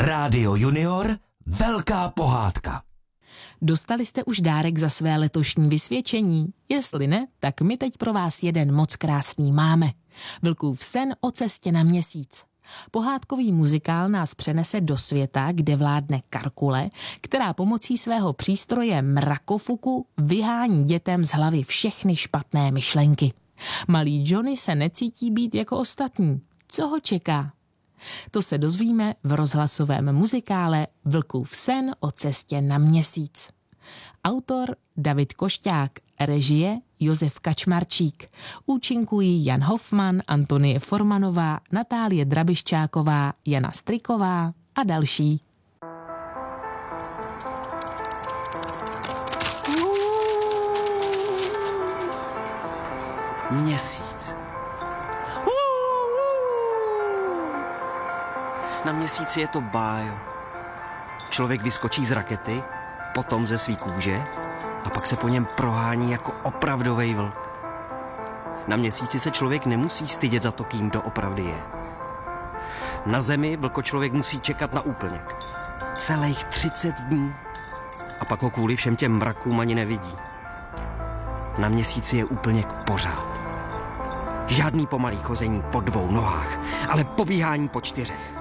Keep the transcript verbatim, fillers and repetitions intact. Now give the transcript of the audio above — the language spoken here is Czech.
Rádio Junior, velká pohádka. Dostali jste už dárek za své letošní vysvědčení? Jestli ne, tak my teď pro vás jeden moc krásný máme. Vlkův sen o cestě na měsíc. Pohádkový muzikál nás přenese do světa, kde vládne Karkule, která pomocí svého přístroje mrakofuku vyhání dětem z hlavy všechny špatné myšlenky. Malý Johnny se necítí být jako ostatní. Co ho čeká? To se dozvíme v rozhlasovém muzikále Vlkův sen o cestě na měsíc. Autor David Košťák, režie Josef Kačmarčík. Účinkují Jan Hofman, Antonie Formanová, Natálie Drabiščáková, Jana Striková a další. Měsíc. Na měsíci je to bájo. Člověk vyskočí z rakety, potom ze svý kůže a pak se po něm prohání jako opravdovej vlk. Na měsíci se člověk nemusí stydět za to, kým doopravdy je. Na zemi vlkočlověk musí čekat na úplněk. Celých třicet dní. A pak ho kvůli všem těm mrakům ani nevidí. Na měsíci je úplněk pořád. Žádný pomalý chození po dvou nohách, ale pobíhání po čtyřech.